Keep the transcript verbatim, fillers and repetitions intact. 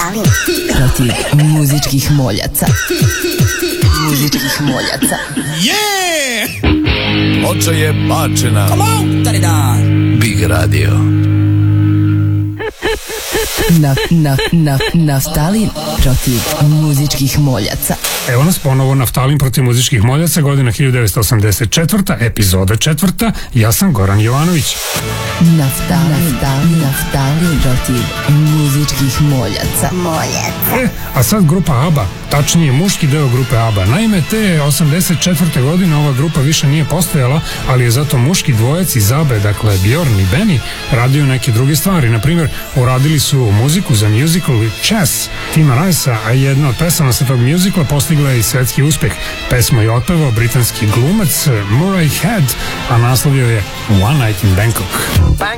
Naftalin protiv muzičkih moljaca. Muzičkih moljaca. Yeah! Oča je bačena. Come on, da. Big Radio. Na, na, na, Naftalin protiv muzičkih moljaca. Evo nas ponovo Naftalin protiv muzičkih moljaca, godina hiljadu devetsto osamdeset četvrta, epizoda četvrta. Ja sam Goran Jovanović. Naftalin, Naftalin, Naftalin protiv muzičkih moljaca. Moljaca. E, a sad grupa ABBA, tačnije muški deo grupe ABBA. Naime, te osamdeset četvrte godine ova grupa više nije postojala, ali je zato muški dvojac iz ABBE, dakle Bjorn i Benny, radio neke druge stvari. Na primjer, uradili su muziku za musical Chess Tima Ricea, a jedna od pesama sa tog musicala postigla je i svetski uspeh. Pesmu je otpevao britanski glumac Murray Head, a naslovio je One Night in Bangkok.